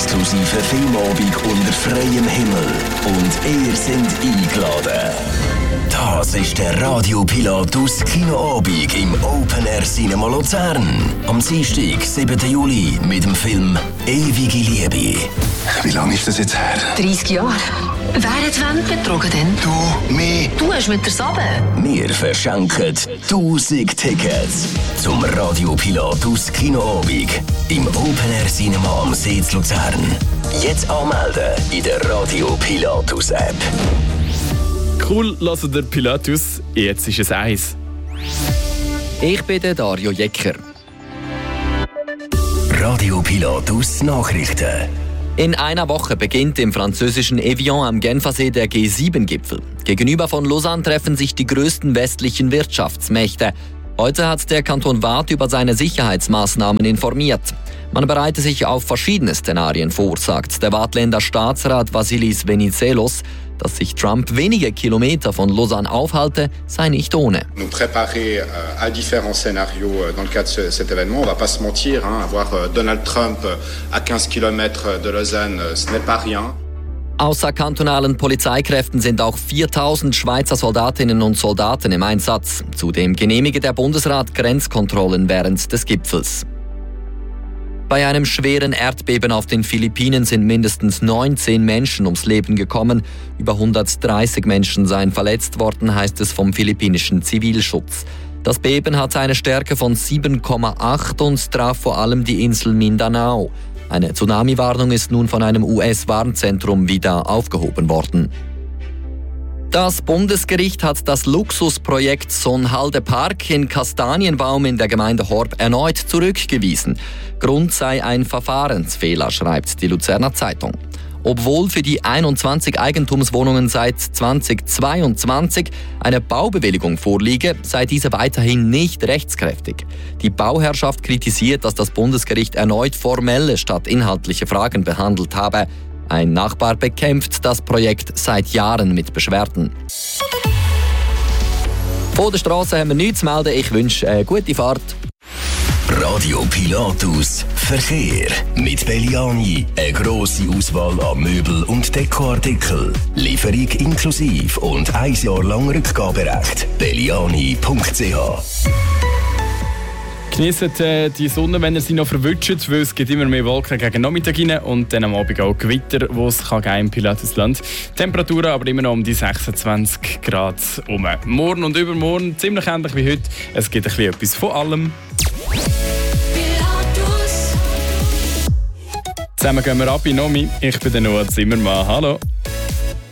exklusiven Filmabend unter freiem Himmel. Und ihr seid eingeladen. Das ist der Radio Pilatus Kinoabend im Open Air Cinema Luzern. Am Dienstag, 7. Juli, mit dem Film «Ewige Liebe». Wie lange ist das jetzt her? 30 Jahre. Wer hat die Welt betrogen denn? Du, mich. Du hast mit der Sabe. Wir verschenken 1000 Tickets zum Radio Pilatus Kinoabend im Open Air Cinema am See zu Luzern. Jetzt anmelden in der Radio Pilatus App. Cool, lassen der Pilatus. Jetzt ist es 1. Ich bin der Dario Jecker. Radio Pilatus Nachrichten. In einer Woche beginnt im französischen Evian am Genfersee der G7-Gipfel. Gegenüber von Lausanne treffen sich die größten westlichen Wirtschaftsmächte. Heute hat der Kanton Waadt über seine Sicherheitsmaßnahmen informiert. Man bereite sich auf verschiedene Szenarien vor, sagt der Waadtländer Staatsrat Vasilis Venizelos. Dass sich Trump wenige Kilometer von Lausanne aufhalte, sei nicht ohne. Nous préparer à différents scénarios dans le cadre de cet événement. On va pas se mentir, avoir Donald Trump à 15 km de Lausanne, ce n'est pas rien. Außer kantonalen Polizeikräften sind auch 4000 Schweizer Soldatinnen und Soldaten im Einsatz. Zudem genehmige der Bundesrat Grenzkontrollen während des Gipfels. Bei einem schweren Erdbeben auf den Philippinen sind mindestens 19 Menschen ums Leben gekommen. Über 130 Menschen seien verletzt worden, heißt es vom philippinischen Zivilschutz. Das Beben hatte eine Stärke von 7,8 und traf vor allem die Insel Mindanao. Eine Tsunami-Warnung ist nun von einem US-Warnzentrum wieder aufgehoben worden. Das Bundesgericht hat das Luxusprojekt Sonhalde Park in Kastanienbaum in der Gemeinde Horb erneut zurückgewiesen. Grund sei ein Verfahrensfehler, schreibt die Luzerner Zeitung. Obwohl für die 21 Eigentumswohnungen seit 2022 eine Baubewilligung vorliege, sei diese weiterhin nicht rechtskräftig. Die Bauherrschaft kritisiert, dass das Bundesgericht erneut formelle statt inhaltliche Fragen behandelt habe. Ein Nachbar bekämpft das Projekt seit Jahren mit Beschwerden. Vor der Straße haben wir nichts zu melden. Ich wünsche eine gute Fahrt. Radio Pilatus Verkehr mit Belliani. Eine grosse Auswahl an Möbel- und Dekoartikeln. Lieferung inklusive und 1 Jahr lang Rückgaberecht. Belliani.ch. Genießt die Sonne, wenn ihr sie noch verwünscht, weil es gibt immer mehr Wolken gegen Nachmittag rein und dann am Abend auch Gewitter, wo es im Pilatusland. Temperaturen aber immer noch um die 26 Grad herum. Morgen und übermorgen ziemlich ähnlich wie heute. Es gibt ein bisschen etwas von allem. Zusammen gehen wir ab in Nomi. Ich bin der Noah Zimmermann. Hallo.